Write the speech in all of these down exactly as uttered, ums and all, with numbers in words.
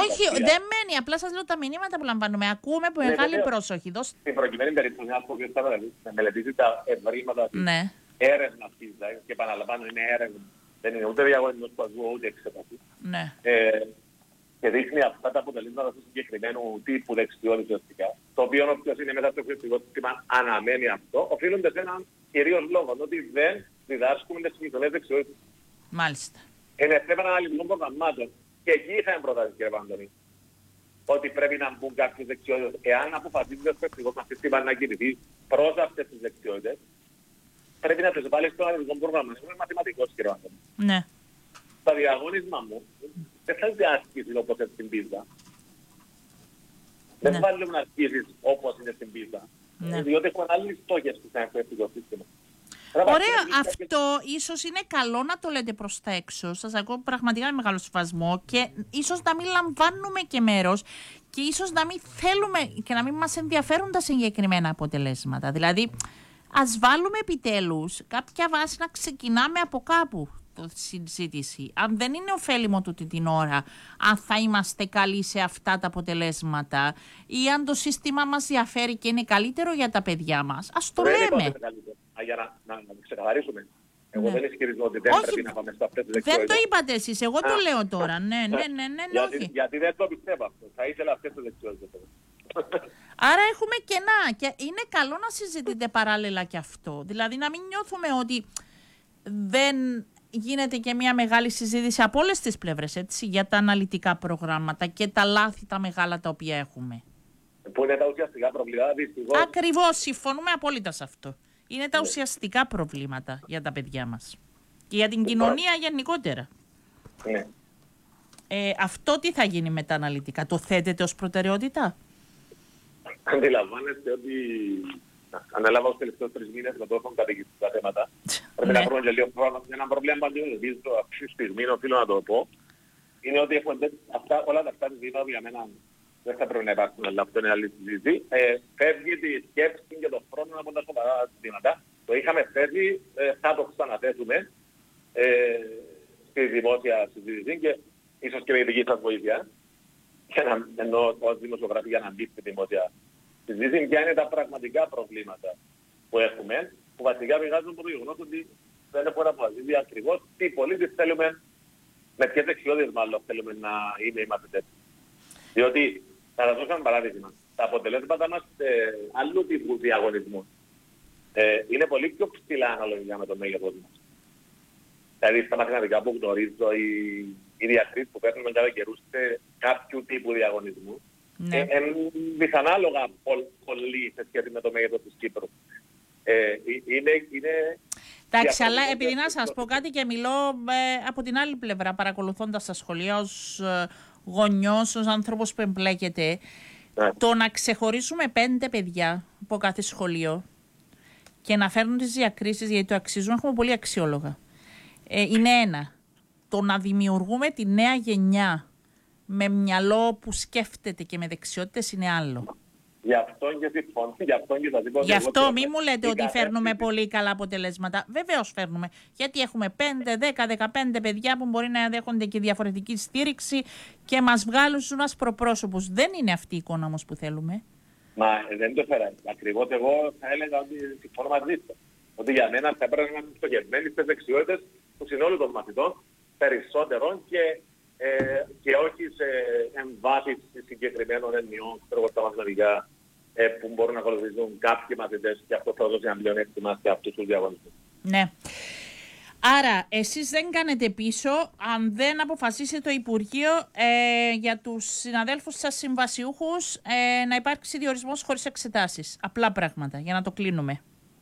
Όχι, δεν μένει. Απλά σας λέω τα μηνύματα που λαμβάνουμε. Ακούμε με μεγάλη πρόσοχη. Δώστε... Στην προκειμένη περίπτωση, ένα που θα μελετήσει τα ευρήματα της ναι. έρευνας της, και επαναλαμβάνω, είναι έρευνα. Δεν είναι ούτε διαγωνισμός που αζού, ούτε εξετασή. Ναι. Ε, και δείχνει αυτά τα αποτελέσματα του συγκεκριμένου τύπου δεξιότητας ουσιαστικά. Το οποίο όποιος είναι μετά στο εκπαιδευτικό σύστημα αναμένει αυτό, οφείλονται σε έναν κυρίως λόγο, ότι δεν διδάσκουμε τις συγκεκριμένες δεξιότητες. Μάλιστα. Είναι θέμα αναλυτικών προγραμμάτων. Και εκεί είχαμε προτάσει, κύριε Παντονή, ότι πρέπει να μπουν κάποιες δεξιότητες. Εάν αποφασίσει το εκπαιδευτικό σύστημα να κινηθεί προς αυτές τις δεξιότητες, πρέπει να τις βάλει στο αναλυτικό πρόγραμμα. Είναι μαθηματικός, κύριε Παντονή. Ναι. Στο διαγώνισμα μου, δεν θα διάσκηση όπως είναι στην πίστα. Ναι. Δεν βάλουμε να ασκήσεις όπως είναι στην πίστα. Ναι. Διότι έχουμε άλλοι στόχες που είναι εκπαιδευτικό σύστημα. Ωραία, αυτό ίσως είναι καλό να το λέτε προς τα έξω. Σας ακούω πραγματικά με μεγάλο σεβασμό και ίσως να μην λαμβάνουμε και μέρος και ίσως να μην θέλουμε και να μην μας ενδιαφέρουν τα συγκεκριμένα αποτελέσματα. Δηλαδή, ας βάλουμε επιτέλους κάποια βάση να ξεκινάμε από κάπου το συζήτηση. Αν δεν είναι ωφέλιμο τούτη την ώρα, αν θα είμαστε καλοί σε αυτά τα αποτελέσματα ή αν το σύστημα μας διαφέρει και είναι καλύτερο για τα παιδιά μας, ας το λέμε. Για να, να, να το ξεκαθαρίσουμε. Εγώ ναι. δεν ισχυρίζω ότι δεν όχι, πρέπει να πάμε σε αυτές τις δεξιότητες. Δεν το είπατε εσείς, εγώ το λέω τώρα. ναι, ναι, ναι, ναι, ναι, γιατί, όχι. γιατί δεν το πιστεύω αυτό. Θα ήθελα αυτές τις δεξιότητες. Άρα έχουμε κενά και είναι καλό να συζητείτε παράλληλα και αυτό. Δηλαδή να μην νιώθουμε ότι δεν γίνεται και μια μεγάλη συζήτηση από όλες τις πλευρές, έτσι, για τα αναλυτικά προγράμματα και τα λάθη τα μεγάλα τα οποία έχουμε. Που είναι τα ουσιαστικά προβλήματα, δυστυχώς. Ακριβώς, συμφωνούμε απόλυτα σε αυτό. Είναι τα ουσιαστικά προβλήματα για τα παιδιά μας. Και για την κοινωνία γενικότερα. Ναι. Ε, αυτό τι θα γίνει με τα αναλυτικά, το θέτετε ως προτεραιότητα? Αντιλαμβάνεστε ότι ανέλαβα ως τελευταίους τρεις μήνες με τόσο κατοικιστικά θέματα. Πρέπει να βρούμε και λίγο χρόνο. Ένα πρόβλημα που αντιμετωπίζω αυτή τη στιγμή, οφείλω να το πω, είναι ότι έχουμε αυτά, όλα τα αυτά ζητήματα για μένα δεν θα πρέπει να υπάρχουν, αλλά αυτό είναι άλλη συζήτηση. Ε, φεύγει τη σκέψη και το χρόνο από τα σοβαρά ζητήματα. Το είχαμε θέσει, ε, θα το ξαναθέσουμε ε, στη δημόσια συζήτηση και ίσως και με η δική σας βοήθεια. Και να, ενώ ως δημοσιογράφη για να μπει στη δημόσια συζήτηση, ποια είναι τα πραγματικά προβλήματα που έχουμε, που βασικά πηγάζουν από το γεγονός ότι δεν έχουμε αποφασίσει ακριβώς τι πολίτες θέλουμε, με ποιες δεξιότητες μάλλον θέλουμε να είναι οι μαθητές. Διότι, θα σας δώσω ένα παράδειγμα, τα αποτελέσματα μας σε άλλου τύπου διαγωνισμού ε, είναι πολύ πιο ψηλά αναλογικά με το μέγεθος μας. Δηλαδή, στα μαθηματικά που γνωρίζω, οι, οι διακρίσεις που παίρνουμε cada καιρού σε κάποιου τύπου διαγωνισμού, ναι. ε, ε, δυσανάλογα πολύ, πολύ σε σχέση με το μέγεθος της Κύπρου. Ε, είναι... είναι Εντάξει, αλλά επειδή να σας πω κάτι και μιλώ ε, από την άλλη πλευρά, παρακολουθώντας τα σχολεία ως ε, γονιός, ως άνθρωπος που εμπλέκεται, ναι. το να ξεχωρίσουμε πέντε παιδιά από κάθε σχολείο και να φέρνουν τις διακρίσεις γιατί το αξίζουν, έχουμε πολύ αξιόλογα. Ε, είναι ένα. Το να δημιουργούμε τη νέα γενιά με μυαλό που σκέφτεται και με δεξιότητες είναι άλλο. Γι' αυτό και συμφωνώ. Γι' αυτό και θα δει Γι' αυτό μην μου λέτε ότι φέρνουμε πολύ καλά αποτελέσματα. Βεβαίως φέρνουμε. Γιατί έχουμε πέντε, δέκα, δεκαπέντε παιδιά που μπορεί να δέχονται και διαφορετική στήριξη και μας βγάλουν στους μας προπρόσωπους. Δεν είναι αυτή η εικόνα όμως που θέλουμε. Μα δεν το φέρα. Ακριβώς εγώ θα έλεγα ότι συμφωνώ μαζί σας. Ότι για μένα θα πρέπει να είμαστε στοχευμένοι στις δεξιότητες του συνόλου των μαθητών περισσότερων και, ε, και όχι σε εμβάθυνση συγκεκριμένων εννοιών στα μαθηματικά ε, που μπορούν να ακολουθήσουν κάποιοι μαθητές και αυτό θα δώσει ένα πλεονέκτημα σε αυτούς τους διαγωνισμούς. Ναι. Άρα, εσείς δεν κάνετε πίσω αν δεν αποφασίσετε το Υπουργείο ε, για τους συναδέλφους σας συμβασιούχους ε, να υπάρξει διορισμός χωρίς εξετάσεις. Απλά πράγματα, για να το κλείνουμε.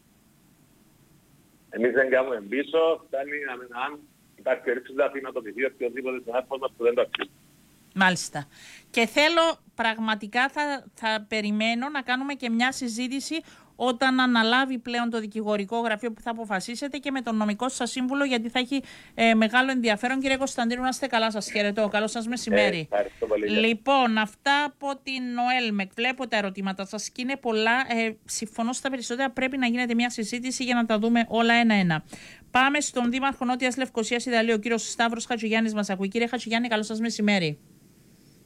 Εμείς δεν κάνουμε πίσω, φτάνει αν υπάρχει περίπτωση να θυματοποιηθεί οποιοδήποτε συνάδελφος μας που δεν το αξίζει. Μάλιστα. Και θέλω πραγματικά θα, θα περιμένω να κάνουμε και μια συζήτηση όταν αναλάβει πλέον το δικηγορικό γραφείο που θα αποφασίσετε και με τον νομικό σας σύμβουλο, γιατί θα έχει ε, μεγάλο ενδιαφέρον. Κύριε Κωνσταντίνου, να είστε καλά, σας χαιρετώ. Καλό σας μεσημέρι. Ε, λοιπόν, αυτά από την ΟΕΛΜΕΚ. Βλέπω τα ερωτήματα σας και είναι πολλά. Ε, συμφωνώ στα περισσότερα. Πρέπει να γίνεται μια συζήτηση για να τα δούμε όλα ένα-ένα. Πάμε στον Δήμαρχο Νότιας Λευκωσίας Ιδαλίου, ο κύριος Σταύρος Χατζηγιάννης μας ακούει. Κύριε Χατζηγιάννη, καλό σας μεσημέρι.